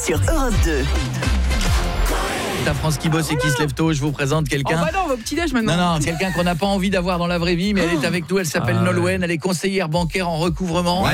sur Europe 2. La France qui bosse et qui se lève tôt, je vous présente quelqu'un. Oh bah non, vos petits-déj maintenant. Non, quelqu'un qu'on n'a pas envie d'avoir dans la vraie vie, mais elle est avec nous, elle s'appelle Nolwenn, elle est conseillère bancaire en recouvrement.